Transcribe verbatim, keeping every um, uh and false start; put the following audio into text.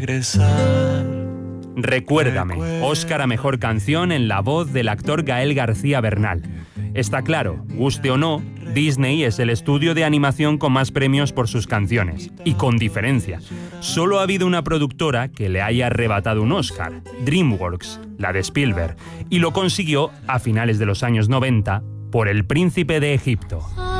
regresar. Recuérdame, Oscar a Mejor Canción en la voz del actor Gael García Bernal. Está claro, guste o no, Disney es el estudio de animación con más premios por sus canciones. Y con diferencia. Solo ha habido una productora que le haya arrebatado un Oscar, DreamWorks, la de Spielberg, y lo consiguió a finales de los años noventa por El Príncipe de Egipto.